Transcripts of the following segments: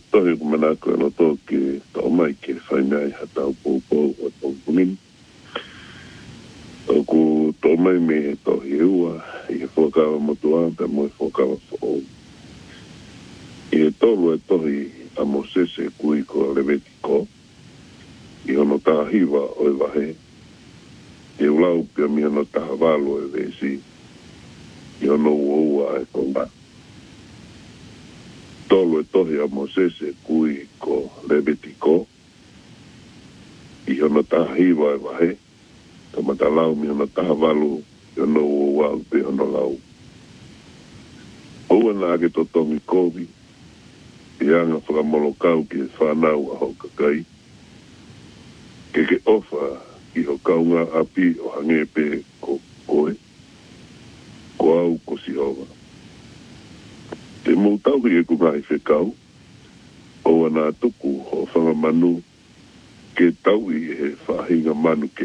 tohi kumana ko no to ke to mai ke whaingai hata po o pongpongin. O ku to mai me to hiua i whakawa motua pe mo whakawa whao. I tolu tohi a Mosese kui ko Levetiko i ono taha hiwa o e wahe. I ulau pia mi ono taha walo e vesi i ono ua e konga. Tolu tohi a Mosese kui ko Levetiko i ono taha hiwa e wahe. Tamata lau mi ono taha walo i ono ua pe ono lau. Oua na ake to tongi kovi i anga whakamolokau ki whanau a hokakai. Ke ofa i ho kaunga api o hangepe ko koe. Ko au ko si hova. Te moutau hi e kungai whekau. O ana tuku ho whangamanu ke tau i he whahinga manu ke.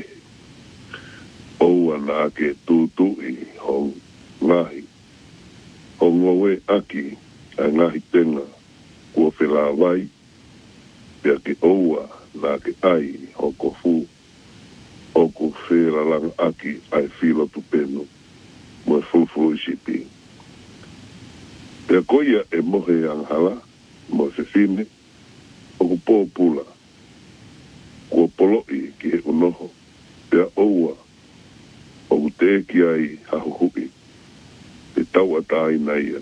O ana ke tūtu i ho ngahi. Ho ngowe aki a ngahi tenga kua whelawai. Pea ke oua nā ke ai ho kofu. O ko whera lang aki ai whila tupenu. Mo e fulfulu i sipi. Pea koia e mohe anghala. Mo e whine. O ko pōpula. Kua poloi ki he unoho. Pea oua. O ko te ki ai hahuhui. Te tau atai na ia.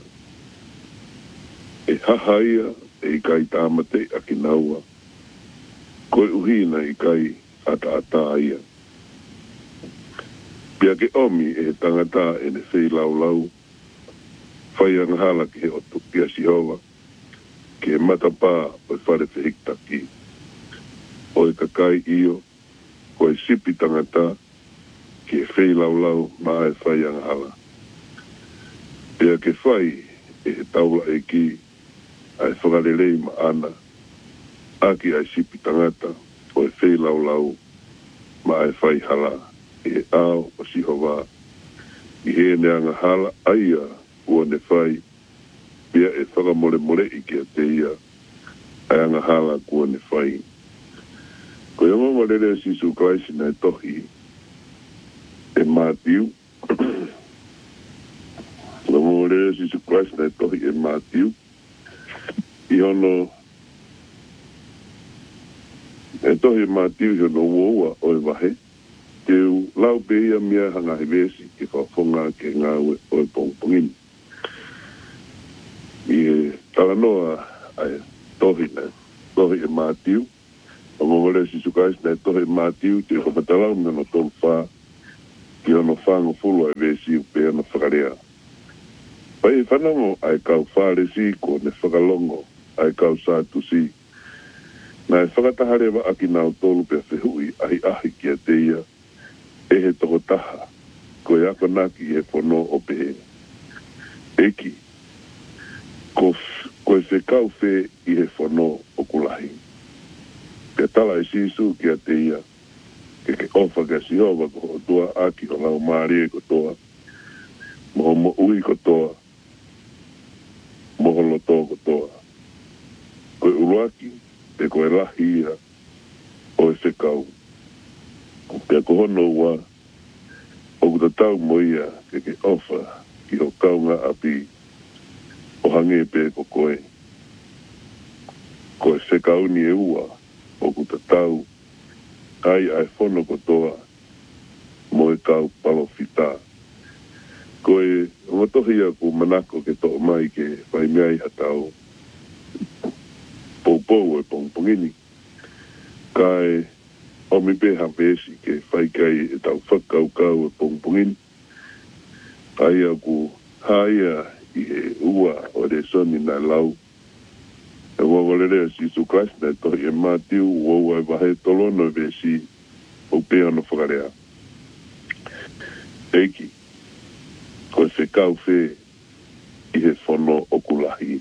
E hahaia e i kai tāmate a ki naua. Koe uhina i kai ata ia. Pia ke omi e tangata e ne whei lau lau. Whai anghala ki he otu pia sihova. Ki he matapā o e whare whihiktaki. O e kakai io. Koe sipi tangata ki he whei lau lau ma e whai anghala. Pia ke whai e he taula e ki ai whakarelei ma ana. Aki ai sipi tangata o e whei lau lau ma e whai hala e ao o sihova. I he neanga hala aia ua ne whai pia e whakamore more i kia te ia ai anga hala kua ne whai. Ko ia mama rere Sisu Kraisi nei tohi e Mātiu. Ko mama rere Sisu Kraisi nei tohi e Mātiu. I ono e tohi Mātiu i ono uoua o e wahe. Te lau pe ia mea hanga he vesi ki whawhonga ke ngā o e pongpongini. I e talanoa ai tohi e Mātiu. O mawale Sisu Kraisi nei tohi Mātiu te whapatalau me no tolu whā ki ono whango fulu ai vesi u pe ono whakarea. Pai e whanango ai kau whāresi ko ne whakalongo ai kau sātusi. Nā e whakataharewa aki nāu tolu pe whihui ahi ki a te ia. E he toko taha, ko e apanaki e whono o pehe. Eki, ko e whekau whe i he whono o kulahi. Pea tala e sisu ki a te ia, ke ofa ke sihova ko toa aki o lau maare ko toa, mo ui ko toa, mo holoto ko toa. Ko e uruaki, pe ko e lahi ia, o e whekau. Pea ko hono ua, o kuta tau mo ia ke ofa ki ho kaunga api o hange pe ko koe. Ko e whekauni e ua, o kuta tau ai whono ko toa mo e kau palo whita. Ko e ngatohia ku manako ke to mai ke whai meai hatau poupou e pongpongini. Kai o mi pe hapesi ke whaikai e tau whakaukau e pongpongini. Ai aku haia i e ua o re soni na lau. E wawarerea Sisu Kraisi nei tohi e Mātiu ua e wahe tolono e vesi o pe ano whakarea. Eiki, ko e whekau whe i he whono o kulahi.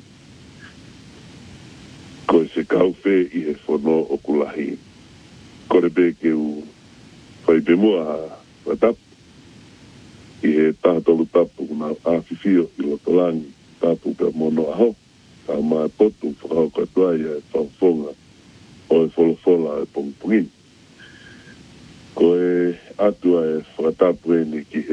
Ko e whekau whe i he whono o kulahi. Kore pe ke u whaipe mua a tapu. I he tātolu tapu na āwhiwhio i lotolangi. Tapu pe mono aho. Tā mai potu whakau ho katoa ia whawhonga o e wholofola e pongpongini. Ko e atua e whakatapu ni ki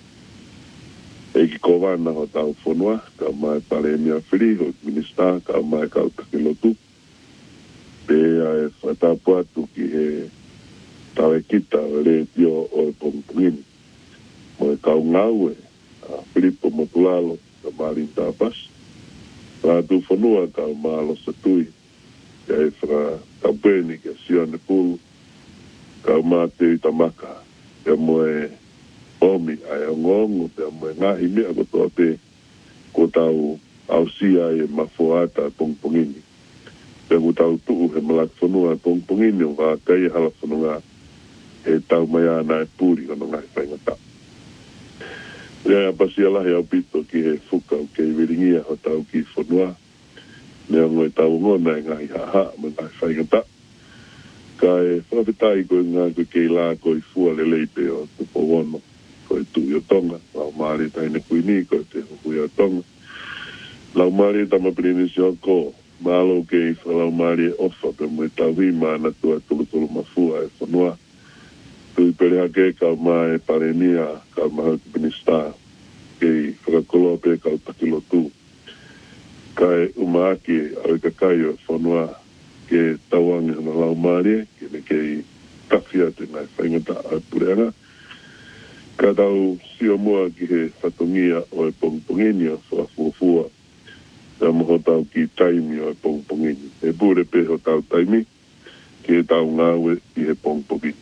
e ki kowana ho tau whonua, ka mai pare mea whiri, ho minista, ka mai kau takilotu. Pea e whakatapu atu ki tau e kita le tio o e pongpongini. Mo e kau ngau e Filipo Motulalo, ka marin tapas. Rātu whanua ka maalo satui, ka e whakatapeni ka sione pulu, ka mate i tamaka, ka moe omi ai ongongo, ka moe ngahi mea kotoa te, ko tau au sia e mafuata pongpongini. Ka ko tau tuu he malak whanua pongpongini, o ka kai hala whanua e tau mai ana e puri, kono ngai whaingata. Rea pasi alahi au pito ki he fuka o kei viringia ho tau ki whanua. Nea ngoi tau ngona e ngai haha me ngai whaingata. Ka e whawhitai koe ngā koe kei lā koe fua le leite o tupo wono. Koe tui o tonga. Lau maari taine kuini koe te hui o tonga. Lau maari tamapirini si o ko. Malo kei whalau maari e ofa pe mui tau hima na tua tulu mafua e whanua. Tui pere hake kau mai parenia, kau maha minista, kei whakakoloa pe kau takilotu. Kai umaaki au kakai o whanua ke tawangi hana lau maari, kene kei tawhia te ngai whaingata au pureanga. Ka tau sio mua ki he whatongia o e pongpongini o whafuafua, ka moho tau ki taimi o e pongpongini. E pure pe ho tau taimi, ke tau ngāwe i he pongpongini.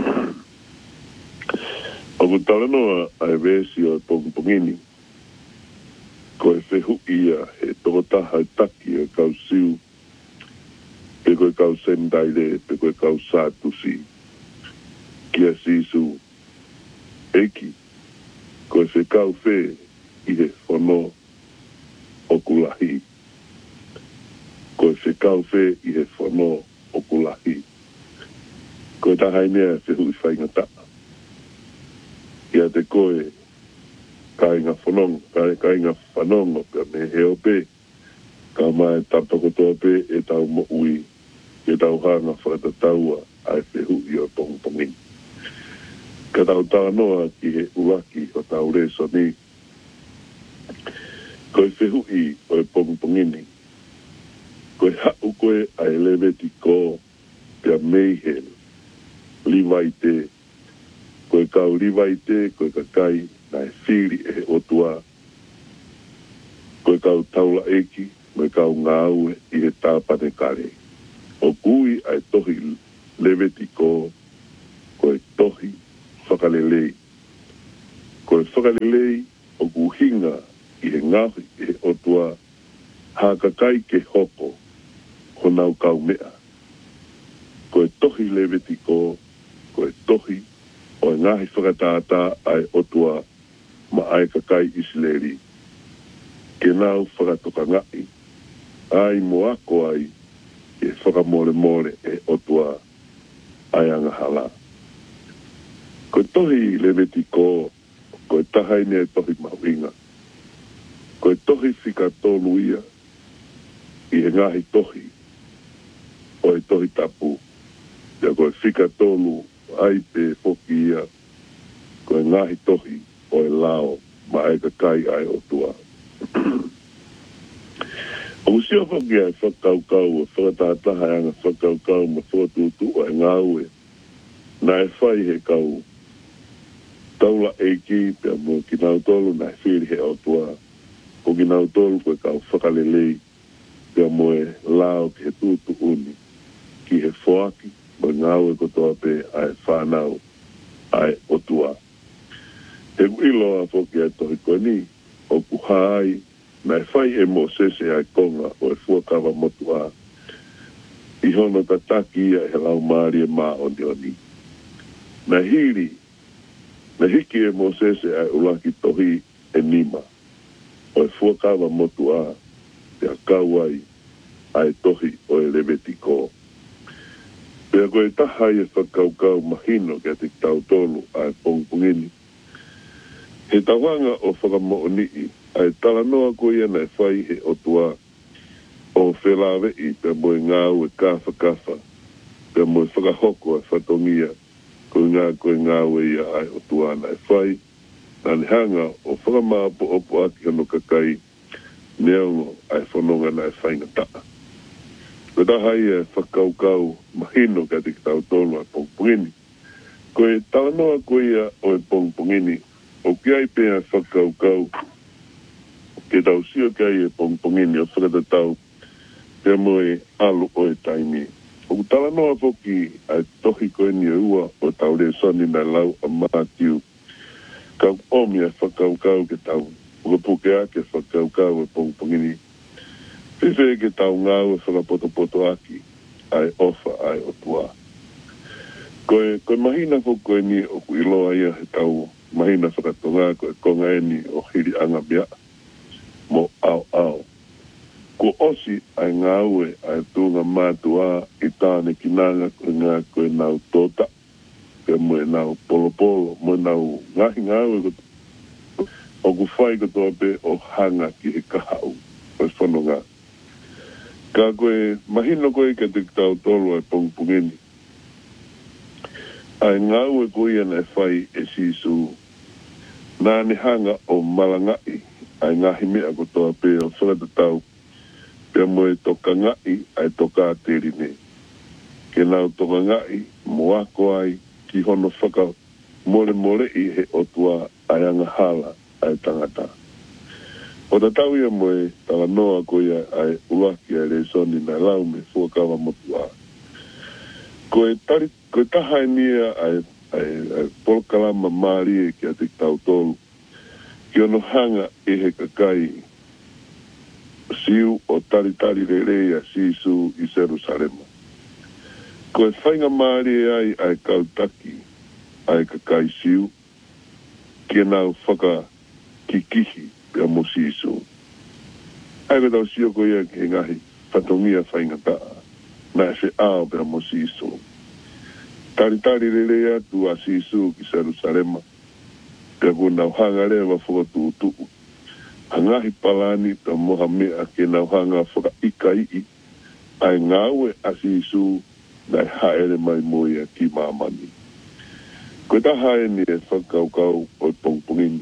Oku talanoa ai vesi o pongpongini, ko e whehu ia he tokotaha taki e kau siu, pe koe kau sendaire, pe koe kau sātusi, kia sisu eki, ko e whekau whe i he whono okulahi. Ko e whekau whe i he whono okulahi. Ko e tahai mea whehu i whaingata. Ia te koe kai ngā whanonga pia me heo pe, ka mai tapakotoa pe e tau mo ui, e tau hanga whakatataua ai whehu i o pongpongini. Ka tau tānoa ki he ulaki o tau reso ni, koe whehu i o pongpongini, koe hau koe ai leweti ko pia meihen, liwaite, koe kau liwaite, koe kakai, nai whiri e otua. Koe kau taula eki, koe kau ngāue i he tāpane kare. O kui ai tohi leweti ko, koe tohi whakalelei. Koe whakalelei o kuhinga i he ngahi i he otua, hā kakai ke hoko, honau kau mea. Koe tohi leweti ko, koe tohi o ngahi whakatātā ai otua ma ai kakai isileri. Ke nau whakatoka ngai, ai moako ai e whakamore e otua ai angahala. Koe tohi leweti ko, koe tahaine e tohi mauinga. Koe tohi whika tolu ia, i he ngahi tohi, o e tohi tapu. Ia koe whika tolu ai pe whoki ia, koe ngahi tohi o e lao ma e kakai ai o tua. O usio whoki ai whakaukau o whakatataha anga whakaukau ma whatutu o e ngāue, na e whai he kau taula eiki pia mo ki nau tolu na e whiri he o tua, o ki nau tolu koe kau whakalelei pia mo e lao ki he tutu uni, ki he whoaki, mo ngāue kotoa pe ai whanau ai o tua. He iloa whoki ai tohi koe ni, o kuhai, na e whai e mo sese ai konga o e fuakawa motu a. I hono tataki ia he lau maari e maa oni. Na hiri, na hiki e mo sese ai ulaki tohi e nima, o e fuakawa motu a, te a kauai ai tohi o e leweti ko. Pea koe tahai e whakaukau mahino kia te tau tolu ai pongpongini. He tawanga o whakamo'onii ai talanoa ko ia nei whai he otua o o whelawe I pe moe ngāu e kafa, pe moe whakahoko e whatongia, koe ngāu e ia ai o tuana e whai, nani hanga o whakamāpo opo aki hano kakai, neongo ai whanonga na e whainga taa. Koe tahai e whakaukau mahino ka te kitau tonu ai pongpongini. Koe talanoa koe ia o e pongpongini, o kia I pēa whakaukau, ke tau sio kai e pongpongini o whakatatau, pēa moe alu o e taimi. O kutala noa poki ai tohi koe ni ua o tau re soni na lau a mātiu. Kau omi e whakaukau ke tau, o ka puke ake whakaukau e pongpongini. Whiwhe ke tau ngāu e whakapoto aki, ai ofa ai o tua. Koe mahina fo koe ni o ku iloa ia he tau mahina whakatonga koe konga eni o hiri anga mea. Mo au. Ko osi ai ngāue ai tūnga mātua I tāne kinanga koe ngā koe nau tōta. Koe moe nau polo, moe nau ngahi ngāue koe. O ku whai kotoa pe o hanga ki he kahau. Koe whanonga. Ka koe mahino koe ka te tau tolu ai pongpongeni. Ai ngāue koe ana e whai e sisu. Nāne hanga o malangai. Ai ngahi mea kotoa pe o whakatatau. Pea moe toka ngai ai toka aterine. Ke nau toka ngai moako ai ki hono whaka mole I he otua ai anga hala ai tangata. O tatau ia moe tala noa koe ai ulaki ai reisoni na lau me fuakawa motua. Koe tahai nia ai polkalama maari e ki a te tau tolu. Ki ono hanga I he kakai siu o taritari rerea sisu I Jerusalema. Koe whainga maari ai kautaki ai kakai siu ki nau whaka kikihi pia mo sisu. Ai ka tau sio ko ia ki ngahi whatongia whainga taa na e whi ao pia mo sisu. Taritari rerea tu a sisu ki Jerusalema. Pia ko nau hanga rewa whakatuutu. Hangahi palani ta moha mea ke nau hanga whaka ika ii. Ai ngāue asi isu nai haere mai moia ki mamani. Koe ta hae ni e whakaukau o pongpongini.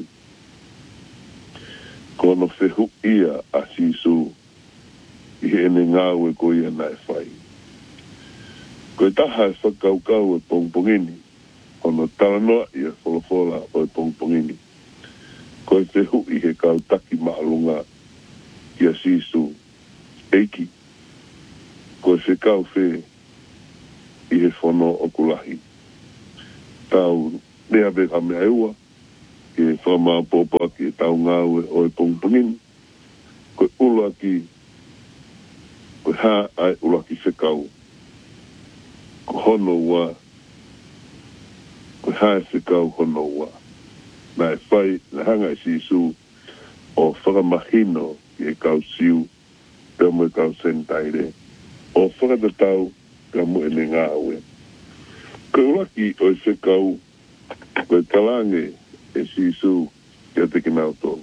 Kono whehu ia asi isu I he ene ngāue ko ia nai whai. Koe ta hae whakaukau o pongpongini. Kono talanoa ia wholofola o pongpongini. Koe whehu I he kautaki maalunga ki a sisu eiki. Koe whekau whe I he whono o kulahi. Tau nea beka mea eua ki e whamā popa ki e tau ngāue o e pongpongini. Koe ulaki, koe hā ai ulaki whekau. Ko hono ua, koe hā e whekau hono ua. Na e whai, na hanga I sisu o whakamahino ki e kau siu, pia mo e kau sentaire, o whakatatau pia mo e ne ngāue. Koe ulaki o e whekau, koe talange e sisu ki a te kinauto.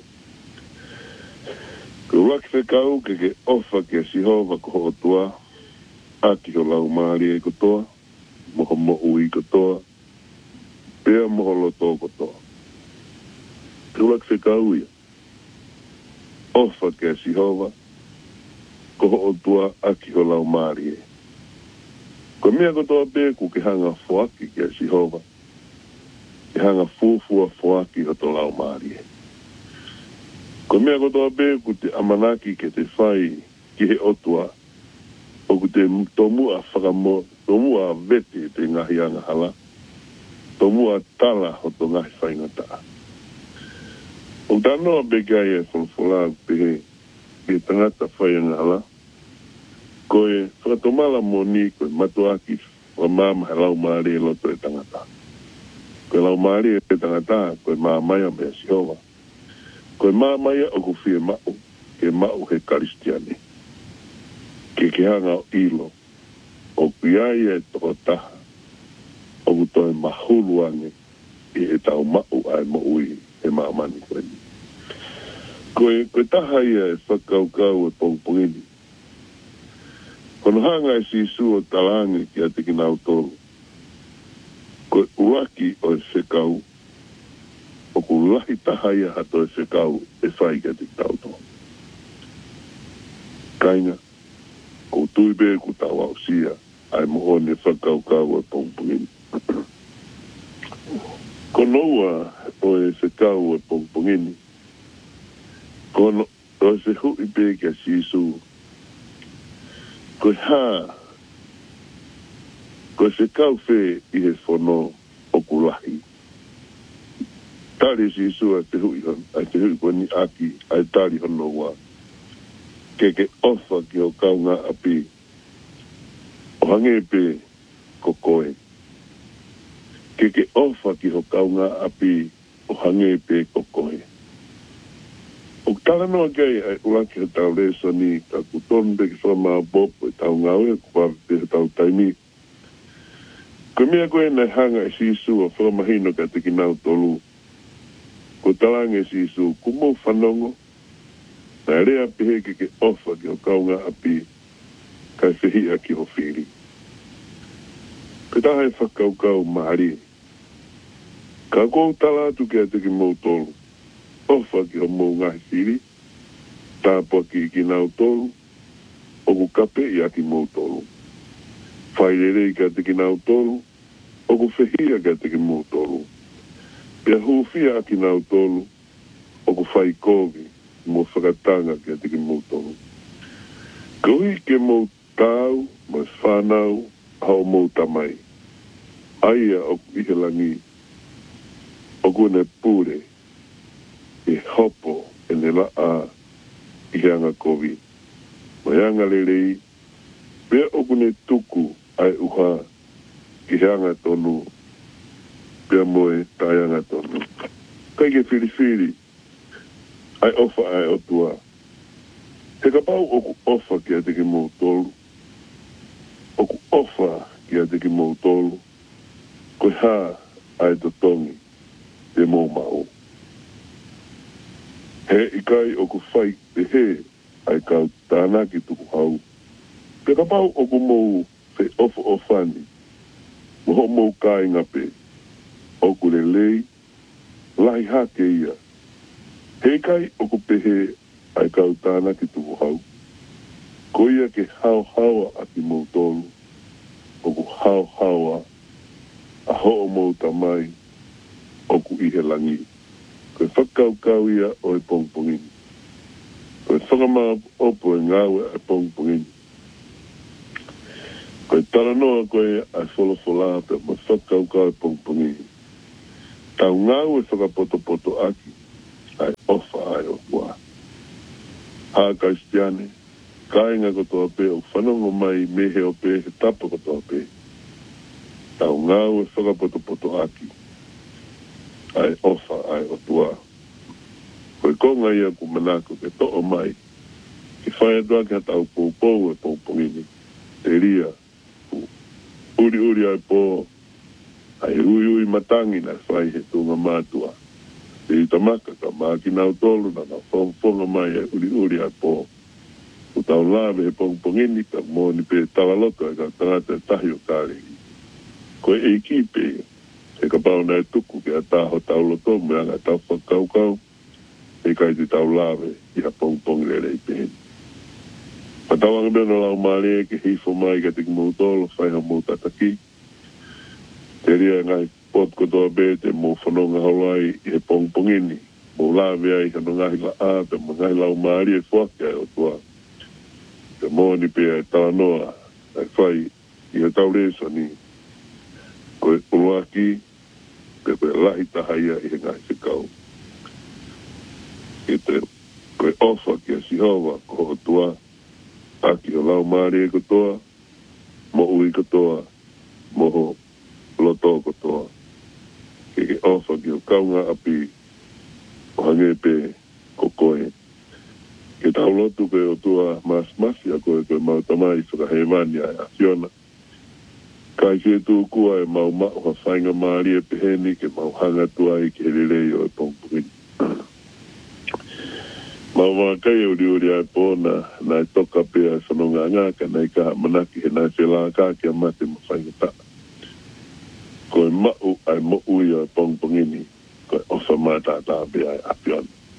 Koe ulaki whekau ke ofa ki a sihova ko hootua, aki ho lau maari e kotoa, moho mo ui kotoa, pia moho loto kotoa. Tulak whekau ia. Ofa ke a sihova, ko hootua aki ho lau maari e. Ko mea kotoa pē ku ke hanga whoaki ki a sihova. Ke hanga fuafua whoaki ho to lau maari e. Ko mea kotoa pē ku te amanaki ke te whai ki he otua. O ku te tomua whakamo, tomua vete te ngahi anga hala. Tomua tala ho to ngahi whaingataa. O tanoa bekai e wholwhola pehe ke tangata whaianga hala. Koe whakatomala moni koe matuaki o māma he lau maari e loto e tangata. Koe lau maari e tangata koe māmaya mea sihova. Koe māmaya o kuwhie mau, ke mau he karistiane. Ke hanga o ilo, o kuiai e toko taha, o kutoe mahuluange e tau mau ai mo ui e maamani koe ni. Koe taha ia e whakaukau e pongpongini. Kono hanga e si su o talangi ki a te kinau tolu. Ko uaki o e whekau, o ku lahi tahaia hato e whekau e whai ki a te kinau tolu. Kainga, ko tuibe ku tau au sia, ai mo o ne whakau kau e pongpongini. Kono ua o e whekau e pongpongini, kono o se hui pe ki a si su, ko se kau whe i he whono o kulahi. Tari si sua te hui koni aki, ai tari hono wa. Ke ofa ki o kaunga api, o hange pe ko koe. Ke ofa ki o kaunga api, o hange pe ko koe. O tala noa kei ai ulaki he tau leso ni, ka kutonde ki whama bopo e tau ngaue, kua te he tau taimi. Ko mea koe nei hanga e sisu o whamahino ka te kinau tolu. Ko talange e sisu, kumo whanongo, na rea pehe ke ofa ki o kaunga api, kai whihia ki ho whiri. Ko taha e whakaukau mahari. Ka kou tala atu ki a te ki mou tolu. Ofa ki ho mou ngahi whiri, tāpua ki kinau tolu, o ku kape i a ki mou tolu. Whairere ka te kinau tolu, o ku whihia ka te ki mou tolu. Pia hufia a ki nau tolu, o ku whai kovi, mo whakatanga ki a te ki mou tolu. Kaui ke mou tau, mas whanau, hao mou tamai. Aia o ku ihelangi, o ku ne pure, e hopo, e ne la a, i heanga kovi. Mai anga lelei, pia o ku ne tuku, ai uha, ki heanga tonu, pia moe, taianga tonu. Kai ke whiri, ai ofa ai o tua. He ka pau o ku ofa ki a te ki mou tolu, o ku ofa ki a te ki mou tolu, koe ha ai to tongi, te mou mau. He ikai o ku whai te he, ai kau tāna ki tuku hau. He ka pau o ku mou te ofa o whani, moho mou kai ngape, o ku le lei, lahi hake ia. He kai o ku pehe, ai kau tāna ki tuku hau. Ko ia ke hao hawa a ki mou tolu, o ku hao hawa, a ho o mou tamai, o ku ihe langi. Koe whakaukau ia o e pongpongini. Koe whakama opo e ngāwe e pongpongini. Koe taranoa koe ai wholofola pe ma whakaukau e pongpongini. Tau ngāwe whakapoto aki, ai ofa ai o kua. Hā Kristiane, kāinga kotoa pe o whanongo mai mehe o pe he tapa kotoa pe. Tau ngāwe whakapoto aki. Ai ofa ai o tua. Koe konga ia ku manako ke to'o mai. Ki whaia tua ki hatau pōpou e pōpongini. Te ria. Uri ai pō. Ai ui matangi na whai he tunga mātua. Te i tamaka ka māki nau tolu na whonga mai e uri ai pō. O tau lawe he pōpongini ka mōni pe tawaloto e ka tangata e tahi o kāreki. Koe e kipe e ka pao nai tuku ki a tāho tau loto me anga tau whakaukau e kai te tau lawe i ha pongpongi le rei pehen. Patawanga mena lau maare ke hifo mai ka tiki mou tolo whaiha mou tataki. Te ria ngai pot kotoa be te mou whanonga hawai i he pongpongini. Mou lawe ai hano ngahi la a pe mo ngahi lau maare e whake ai o tua. Te mōni pe ai tānoa ai whai i he tau reso ni. Koe uruaki, pe koe lahi tahaia i he ngai se kau. E te koe ofa ki a Sihova ko o tua, aki o lau maare e kotoa, mo ui kotoa, moho loto kotoa. Ke ofa ki o kaunga api o hange pe ko koe. Ke tau lotu koe o tua masi a koe mautamai whakahemani a Fiona. Kai ke tu kua e mau ha whainga maari e peheni ke mau hanga tua i ke hererei o e pongpongini. Mawa kai uri ai pona na toka pe sononga ngaka na ka manaki na sela ka ke mate mafangita. Ko mau ai mo uia pongpongini ko ofa mata ta be ai apion.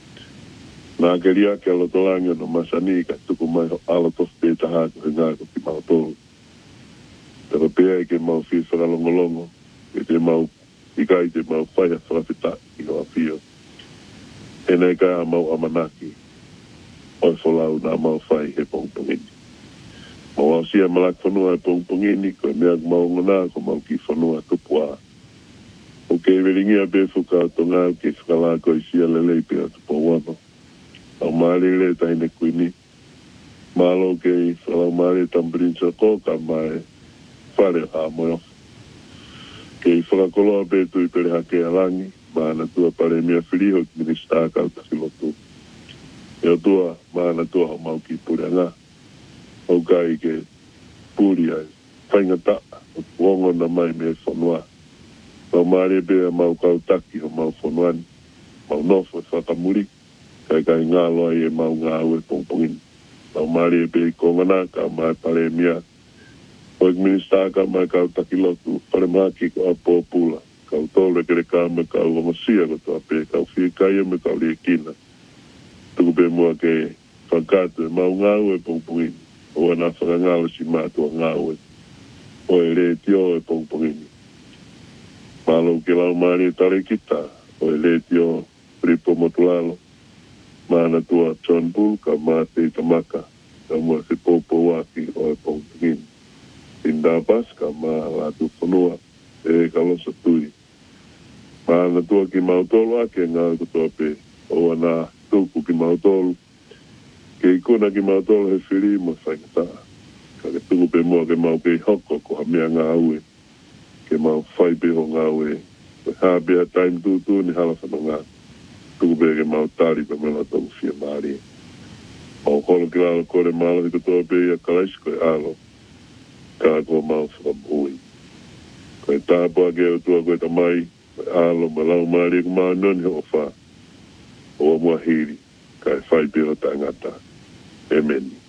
Na keria ke lo tolangi no masani ka tuku mai alo to pe ta ha ko nga ko ki mau to. Pero pe ke mau fi fra longo ke te mau ikai te mau fai fra fita i o afio. Ene ka mau amanaki. O folau na mau fai he pongpongini. Mau sia malak whanua e pongpongini, ko mea mau ngana ko mau ki whanua tupua. O ke weringia be whuka to ngā ke whakala ko i sia lelei pe a tupo wano. Au maare le taine kuini. Malo ke whalau maare tamburinsa ko ka mai whare a moyo. Ke i whakakoloa be tui pere hake alangi, maana tua pare mea whiriho ki minister ka utakilotu. E o tua, maana tua ho mau ki purianga. O kai ke puri ai. Whaingata, o wongo na mai me whanua. Mau maare bea mau kautaki ho mau whanuani. Mau nofo e whakamuri. Kai ngā loa e mau ngā ue pongpongini. Mau maare bea kongana ka mai pare mea. O ik minister ka mai kautaki lotu. Pare maki ko a pōpula. Kau tōre kere ka me kau wamasia ko toa pe. Kau whia kai me kau rea kina. Tuku pe mua ke whakatu e mau ngā ue pongpongini. O ana whakangalo si mātua ngā ue. O e re tio e pongpongini. Malo ke lau maari tare kita. O e re tio Ripo Motulalo. Mana tua John Bull ka mate tamaka. Ka mua se popo waki o e pongpongini. Tinda bas ka maa latu whanua. E ka losa tui. Mana tua ki mautolo ake ngā kutoa pe. O ana tuku ki mautolo. Ke ikuna ki mautolo he whiri ma whaingata. Ka ke tuku pe mua ke mau ke hoko ko hamea ngā ue. Ke mau whai pe ho ngā ue. Ke hā bea time tūtū ni hala whano ngā. Tuku pe ke mau tāri pe mena tau whia maari. Mau kolo ki lalo kore māla ki kutoa pe ia kalaisi koe alo. Ka ko mau whakamui. Koe tāpua ke o tua koe tamai. Koe alo ma lau maari ku mau noni ho wha. O mua hiri. Kai whai pe ho tangata. Amen.